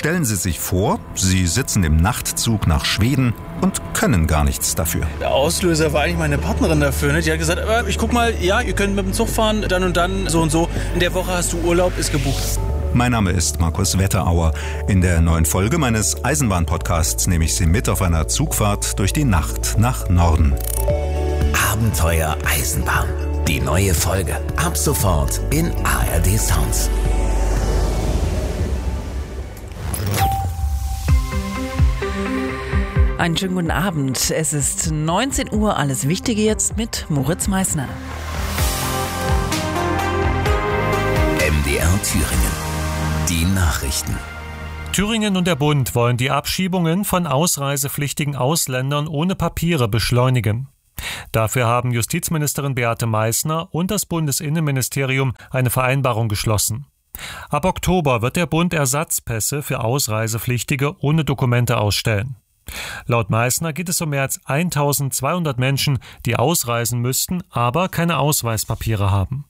Stellen Sie sich vor, Sie sitzen im Nachtzug nach Schweden und können gar nichts dafür. Der Auslöser war eigentlich meine Partnerin dafür. Ne? Die hat gesagt, ich guck mal, ja, ihr könnt mit dem Zug fahren, dann und dann, so und so. In der Woche hast du Urlaub, ist gebucht. Mein Name ist Markus Wetterauer. In der neuen Folge meines Eisenbahn-Podcasts nehme ich Sie mit auf einer Zugfahrt durch die Nacht nach Norden. Abenteuer Eisenbahn. Die neue Folge. Ab sofort in ARD Sounds. Einen schönen guten Abend. Es ist 19 Uhr. Alles Wichtige jetzt mit Moritz Meissner. MDR Thüringen. Die Nachrichten. Thüringen und der Bund wollen die Abschiebungen von ausreisepflichtigen Ausländern ohne Papiere beschleunigen. Dafür haben Justizministerin Beate Meissner und das Bundesinnenministerium eine Vereinbarung geschlossen. Ab Oktober wird der Bund Ersatzpässe für Ausreisepflichtige ohne Dokumente ausstellen. Laut Meissner geht es um mehr als 1200 Menschen, die ausreisen müssten, aber keine Ausweispapiere haben.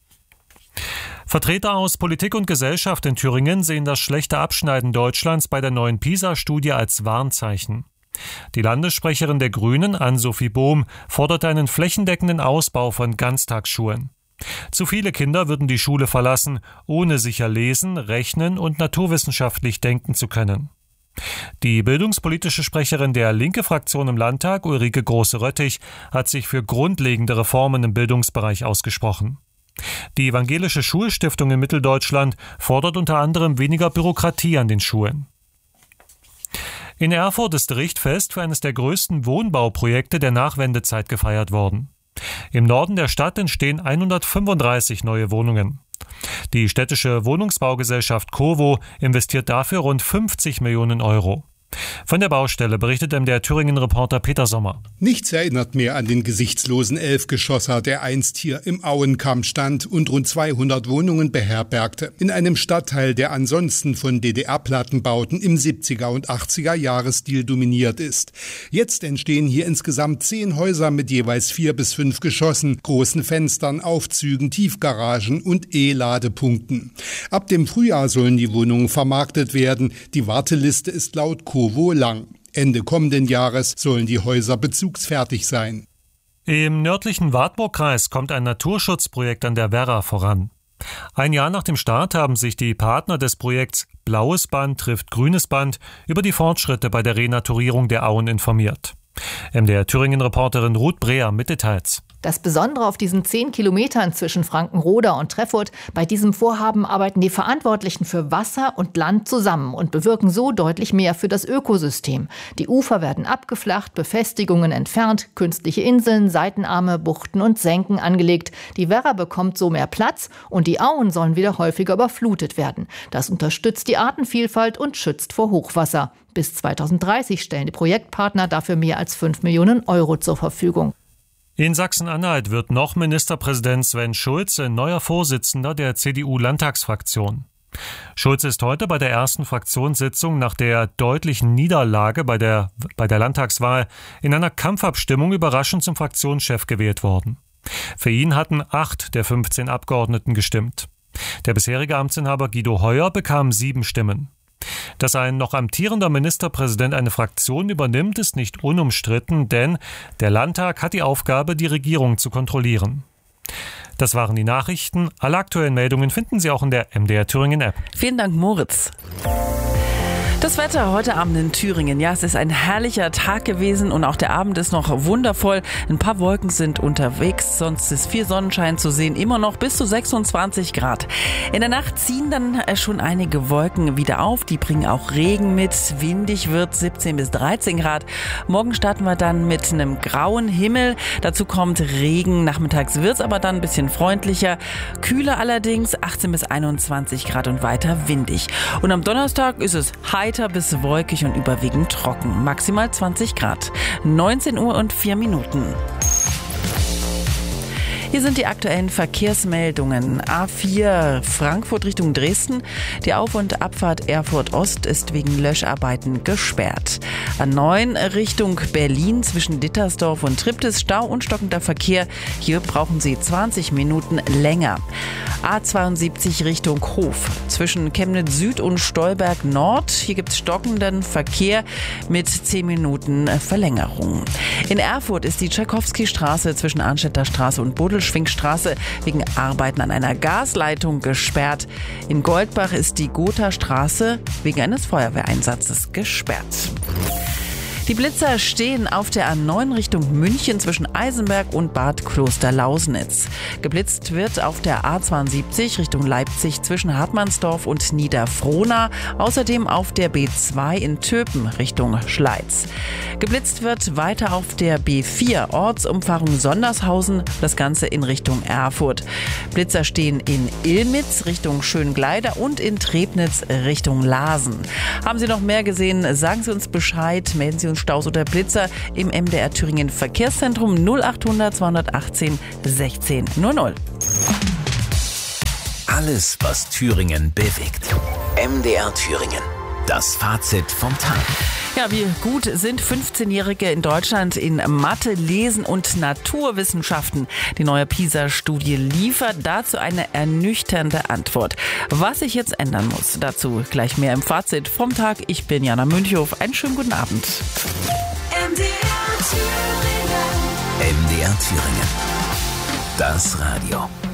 Vertreter aus Politik und Gesellschaft in Thüringen sehen das schlechte Abschneiden Deutschlands bei der neuen PISA-Studie als Warnzeichen. Die Landessprecherin der Grünen, Ann-Sophie Bohm, forderte einen flächendeckenden Ausbau von Ganztagsschulen. Zu viele Kinder würden die Schule verlassen, ohne sicher lesen, rechnen und naturwissenschaftlich denken zu können. Die bildungspolitische Sprecherin der Linke-Fraktion im Landtag, Ulrike Große-Röttich, hat sich für grundlegende Reformen im Bildungsbereich ausgesprochen. Die Evangelische Schulstiftung in Mitteldeutschland fordert unter anderem weniger Bürokratie an den Schulen. In Erfurt ist Richtfest für eines der größten Wohnbauprojekte der Nachwendezeit gefeiert worden. Im Norden der Stadt entstehen 135 neue Wohnungen. Die städtische Wohnungsbaugesellschaft COWO investiert dafür rund 50 Millionen Euro. Von der Baustelle berichtet der Thüringen-Reporter Peter Sommer. Nichts erinnert mehr an den gesichtslosen Elfgeschosser, der einst hier im Auenkamp stand und rund 200 Wohnungen beherbergte. In einem Stadtteil, der ansonsten von DDR-Plattenbauten im 70er und 80er Jahresstil dominiert ist. Jetzt entstehen hier insgesamt 10 Häuser mit jeweils 4 bis 5 Geschossen, großen Fenstern, Aufzügen, Tiefgaragen und E-Ladepunkten. Ab dem Frühjahr sollen die Wohnungen vermarktet werden. Die Warteliste ist laut COWO lang. Ende kommenden Jahres sollen die Häuser bezugsfertig sein. Im nördlichen Wartburgkreis kommt ein Naturschutzprojekt an der Werra voran. Ein Jahr nach dem Start haben sich die Partner des Projekts Blaues Band trifft Grünes Band über die Fortschritte bei der Renaturierung der Auen informiert. MDR Thüringen-Reporterin Ruth Breher mit Details. Das Besondere auf diesen 10 Kilometern zwischen Frankenroda und Treffurt: bei diesem Vorhaben arbeiten die Verantwortlichen für Wasser und Land zusammen und bewirken so deutlich mehr für das Ökosystem. Die Ufer werden abgeflacht, Befestigungen entfernt, künstliche Inseln, Seitenarme, Buchten und Senken angelegt. Die Werra bekommt so mehr Platz und die Auen sollen wieder häufiger überflutet werden. Das unterstützt die Artenvielfalt und schützt vor Hochwasser. Bis 2030 stellen die Projektpartner dafür mehr als 5 Millionen Euro zur Verfügung. In Sachsen-Anhalt wird noch Ministerpräsident Sven Schulze neuer Vorsitzender der CDU-Landtagsfraktion. Schulze ist heute bei der ersten Fraktionssitzung nach der deutlichen Niederlage bei der Landtagswahl in einer Kampfabstimmung überraschend zum Fraktionschef gewählt worden. Für ihn hatten 8 der 15 Abgeordneten gestimmt. Der bisherige Amtsinhaber Guido Heuer bekam 7 Stimmen. Dass ein noch amtierender Ministerpräsident eine Fraktion übernimmt, ist nicht unumstritten, denn der Landtag hat die Aufgabe, die Regierung zu kontrollieren. Das waren die Nachrichten. Alle aktuellen Meldungen finden Sie auch in der MDR Thüringen App. Vielen Dank, Moritz. Das Wetter heute Abend in Thüringen. Ja, es ist ein herrlicher Tag gewesen und auch der Abend ist noch wundervoll. Ein paar Wolken sind unterwegs, sonst ist viel Sonnenschein zu sehen. Immer noch bis zu 26 Grad. In der Nacht ziehen dann schon einige Wolken wieder auf. Die bringen auch Regen mit. Windig wird 17 bis 13 Grad. Morgen starten wir dann mit einem grauen Himmel. Dazu kommt Regen. Nachmittags wird es aber dann ein bisschen freundlicher. Kühler allerdings 18 bis 21 Grad und weiter windig. Und am Donnerstag ist es heiter bis wolkig und überwiegend trocken. Maximal 20 Grad. 19 Uhr und 4 Minuten. Hier sind die aktuellen Verkehrsmeldungen. A4 Frankfurt Richtung Dresden. Die Auf- und Abfahrt Erfurt Ost ist wegen Löscharbeiten gesperrt. A9 Richtung Berlin zwischen Dittersdorf und Triptis. Stau und stockender Verkehr. Hier brauchen Sie 20 Minuten länger. A72 Richtung Hof. Zwischen Chemnitz Süd und Stolberg Nord. Hier gibt es stockenden Verkehr mit 10 Minuten Verlängerung. In Erfurt ist die Tschaikowski-Straße zwischen Arnstädter Straße und Bodelschwingstraße wegen Arbeiten an einer Gasleitung gesperrt. In Goldbach ist die Gotha-Straße wegen eines Feuerwehreinsatzes gesperrt. Die Blitzer stehen auf der A9 Richtung München zwischen Eisenberg und Bad Klosterlausnitz. Geblitzt wird auf der A72 Richtung Leipzig zwischen Hartmannsdorf und Niederfrohna. Außerdem auf der B2 in Töpen Richtung Schleiz. Geblitzt wird weiter auf der B4 Ortsumfahrung Sondershausen, das Ganze in Richtung Erfurt. Blitzer stehen in Illmitz Richtung Schöngleider und in Trebnitz Richtung Laasen. Haben Sie noch mehr gesehen? Sagen Sie uns Bescheid, melden Sie uns Staus oder Blitzer im MDR Thüringen Verkehrszentrum 0800 218 16 00. Alles, was Thüringen bewegt. MDR Thüringen. Das Fazit vom Tag. Ja, wie gut sind 15-Jährige in Deutschland in Mathe, Lesen und Naturwissenschaften? Die neue PISA-Studie liefert dazu eine ernüchternde Antwort. Was sich jetzt ändern muss, dazu gleich mehr im Fazit vom Tag. Ich bin Jana Münchhoff. Einen schönen guten Abend. MDR Thüringen. Das Radio.